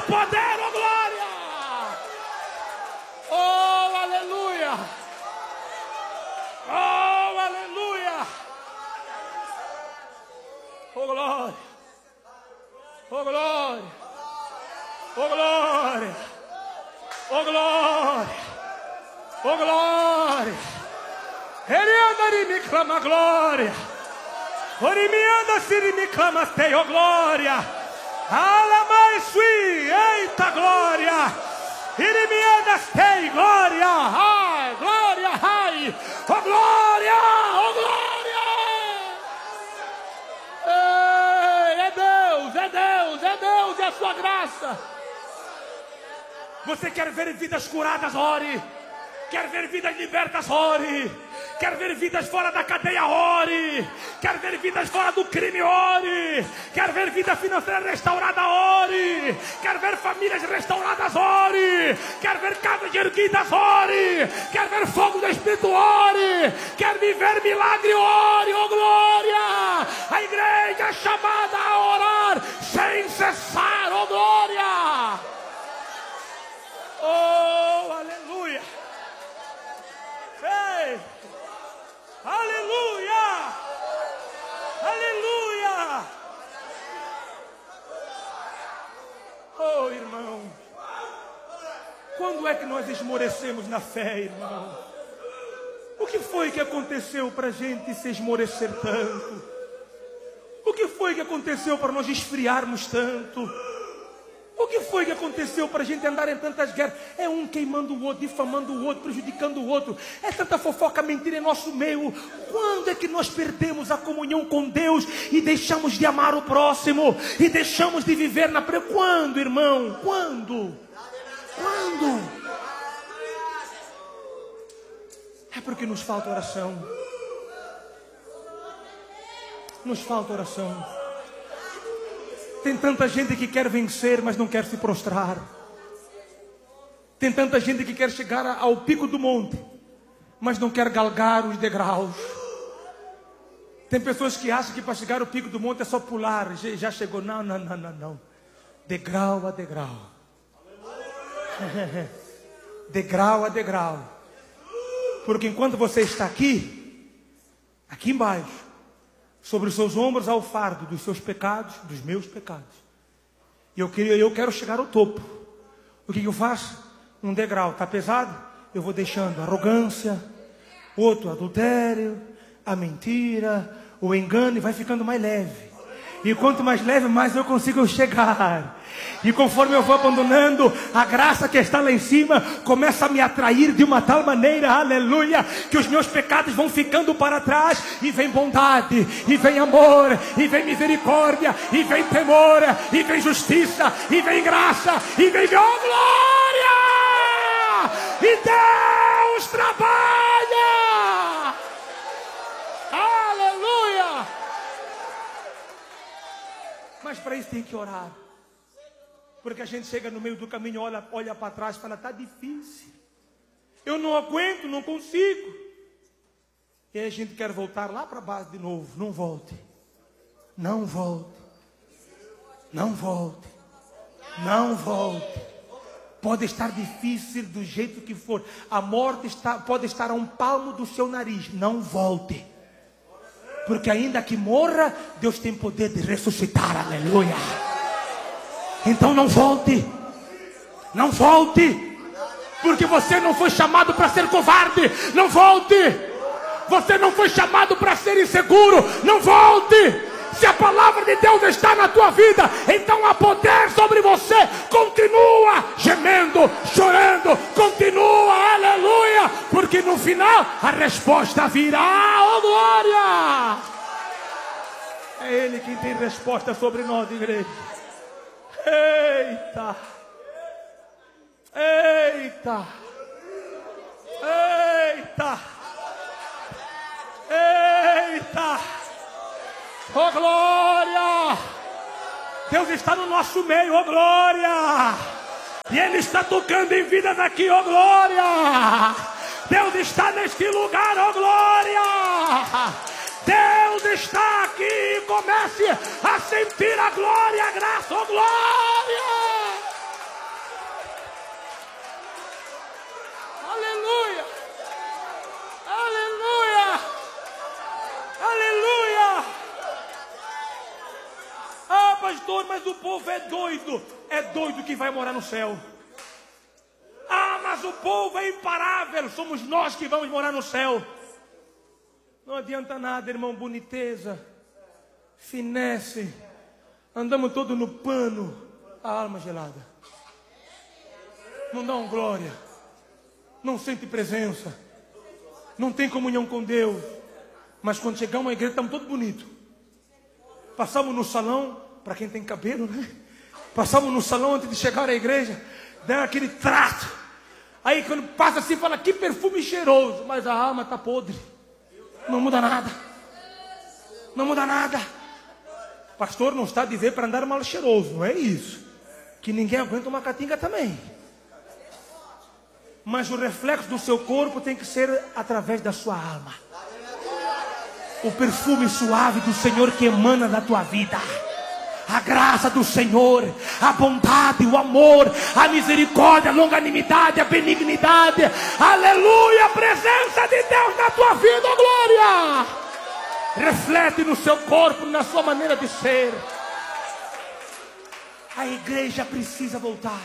teu poder, oh glória. Oh, aleluia. Oh, aleluia. Oh, glória. Oh, glória. Oh, glória. Oh, glória. Oh, glória. Ele anda e me clama glória. Ele me anda e me clama tei, oh glória. Alamai sui, eita glória. Ele me anda tei, glória. Ai, glória, ai. Oh glória, oh glória. Ei, é Deus, é Deus, é Deus, é a sua graça. Você quer ver vidas curadas? Ore. Quer ver vidas libertas? Ore. Quer ver vidas fora da cadeia? Ore. Quer ver vidas fora do crime? Ore. Quer ver vida financeira restaurada? Ore. Quer ver famílias restauradas? Ore. Quer ver casas erguidas? Ore. Quer ver fogo do Espírito? Ore. Quer viver milagre? Ore, oh glória. A igreja é chamada a orar sem cessar, oh glória. Oh, aleluia. Ei, aleluia, aleluia. Oh, irmão, quando é que nós esmorecemos na fé, irmão? O que foi que aconteceu para a gente se esmorecer tanto? O que foi que aconteceu para nós esfriarmos tanto? O que foi que aconteceu para a gente andar em tantas guerras? É um queimando o outro, difamando o outro, prejudicando o outro. É tanta fofoca, mentira em nosso meio. Quando é que nós perdemos a comunhão com Deus e deixamos de amar o próximo? E deixamos de viver na presença? Quando, irmão? Quando? Quando? É porque nos falta oração. Nos falta oração. Tem tanta gente que quer vencer, mas não quer se prostrar. Tem tanta gente que quer chegar ao pico do monte, mas não quer galgar os degraus. Tem pessoas que acham que para chegar ao pico do monte é só pular. Já chegou. Não, não, não, não, não. Degrau a degrau. Degrau a degrau. Porque enquanto você está aqui embaixo, sobre os seus ombros há o fardo dos seus pecados, dos meus pecados. E eu quero chegar ao topo. O que eu faço? Um degrau. Está pesado? Eu vou deixando arrogância, outro adultério, a mentira, o engano, e vai ficando mais leve. E quanto mais leve, mais eu consigo chegar. E conforme eu vou abandonando, a graça que está lá em cima começa a me atrair de uma tal maneira, aleluia, que os meus pecados vão ficando para trás. E vem bondade, e vem amor, e vem misericórdia, e vem temor, e vem justiça, e vem graça, e vem glória. E Deus trabalha. Aleluia. Mas para isso tem que orar. Porque a gente chega no meio do caminho, olha para trás e fala, está difícil. Eu não aguento, não consigo. E aí a gente quer voltar lá para baixo de novo. Não volte. Não volte. Não volte. Não volte. Pode estar difícil do jeito que for. A morte pode estar a um palmo do seu nariz. Não volte. Porque ainda que morra, Deus tem poder de ressuscitar. Aleluia. Então não volte. Não volte. Porque você não foi chamado para ser covarde. Não volte. Você não foi chamado para ser inseguro. Não volte. Se a palavra de Deus está na tua vida, então há poder sobre você. Continua gemendo, chorando. Continua, aleluia. Porque no final a resposta virá, oh glória. É Ele quem tem resposta sobre nós, igreja. Eita. Eita. Eita. Eita. Oh glória. Deus está no nosso meio, oh glória. E Ele está tocando em vidas aqui, oh glória. Deus está neste lugar, oh glória. Deus está aqui. Comece a sentir a glória, a graça, oh glória. povo é doido que vai morar no céu. Ah, mas o povo é imparável, somos nós que vamos morar no céu. Não adianta nada, irmão, boniteza, finesse, andamos todos no pano, a alma gelada. Não dá uma glória, não sente presença, não tem comunhão com Deus. Mas quando chegamos à igreja, estamos todos bonitos. Passamos no salão, para quem tem cabelo, né? Passamos no salão antes de chegar à igreja, dá aquele trato. Aí quando passa assim, fala, que perfume cheiroso. Mas a alma está podre. Não muda nada. Não muda nada. Pastor não está a dizer para andar mal cheiroso, não é isso. Que ninguém aguenta uma catinga também. Mas o reflexo do seu corpo tem que ser através da sua alma. O perfume suave do Senhor que emana da tua vida. A graça do Senhor, a bondade, o amor, a misericórdia, a longanimidade, a benignidade. Aleluia, a presença de Deus na tua vida, glória. Reflete no seu corpo, na sua maneira de ser. A igreja precisa voltar.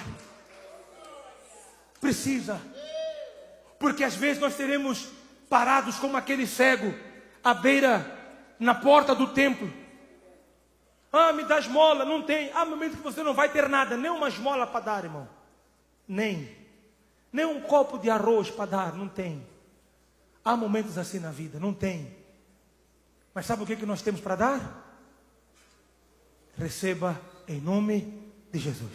Precisa. Porque às vezes nós seremos parados como aquele cego à beira, na porta do templo. Ah, me dá esmola, não tem. Há momentos que você não vai ter nada, nem uma esmola para dar, irmão. Nem um copo de arroz para dar, não tem. Há momentos assim na vida, não tem. Mas sabe o que nós temos para dar? Receba em nome de Jesus.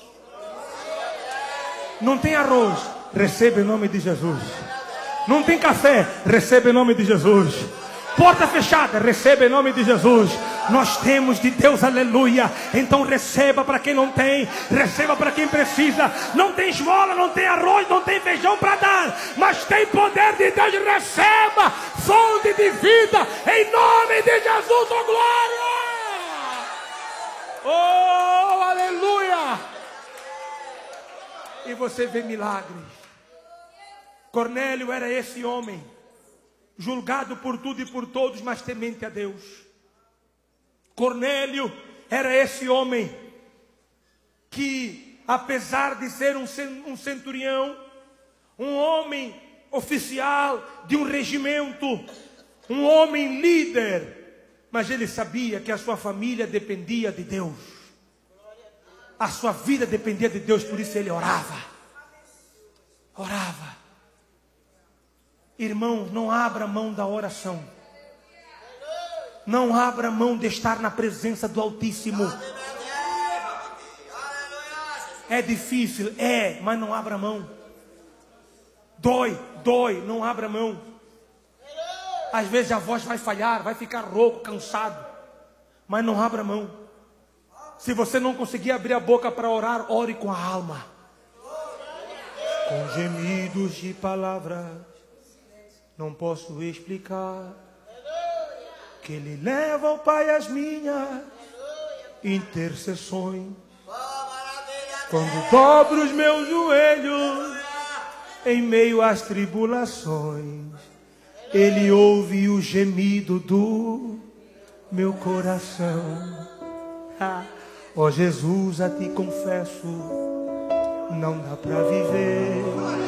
Não tem arroz, receba em nome de Jesus. Não tem café, receba em nome de Jesus. Porta fechada, receba em nome de Jesus. Nós temos de Deus, aleluia. Então receba para quem não tem, receba para quem precisa. Não tem esmola, não tem arroz, não tem feijão para dar, mas tem poder de Deus. Receba fonte de vida em nome de Jesus, oh glória, oh aleluia. E você vê milagres. Cornélio era esse homem, julgado por tudo e por todos, mas temente a Deus. Cornélio era esse homem que, apesar de ser um centurião, um homem oficial de um regimento, um homem líder, mas ele sabia que a sua família dependia de Deus. A sua vida dependia de Deus, por isso ele orava. Orava. Irmão, não abra mão da oração. Não abra mão de estar na presença do Altíssimo. É difícil, mas não abra mão. Dói, não abra mão. Às vezes a voz vai falhar, vai ficar rouco, cansado, mas não abra mão. Se você não conseguir abrir a boca para orar, ore com a alma. Com gemidos de palavras não posso explicar, que Ele leva ao Pai as minhas intercessões. Quando dobro os meus joelhos em meio às tribulações, Ele ouve o gemido do meu coração. Ó Jesus, a Ti confesso, não dá pra viver